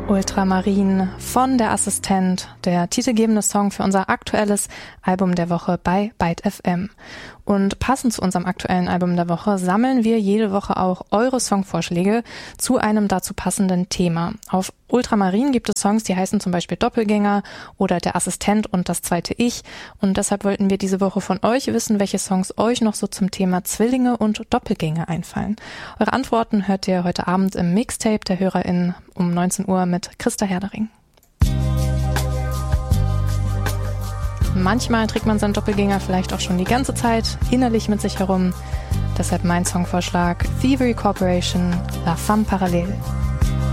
Ultramarin von Der Assistent, der titelgebende Song für unser aktuelles Album der Woche bei Byte FM. Und passend zu unserem aktuellen Album der Woche sammeln wir jede Woche auch eure Songvorschläge zu einem dazu passenden Thema. Auf Ultramarin gibt es Songs, die heißen zum Beispiel Doppelgänger oder Der Assistent und Das zweite Ich. Und deshalb wollten wir diese Woche von euch wissen, welche Songs euch noch so zum Thema Zwillinge und Doppelgänger einfallen. Eure Antworten hört ihr heute Abend im Mixtape der HörerInnen um 19 Uhr mit Christa Herdering. Manchmal trägt man seinen Doppelgänger vielleicht auch schon die ganze Zeit innerlich mit sich herum. Deshalb mein Songvorschlag: Thievery Corporation, La Femme Parallèle.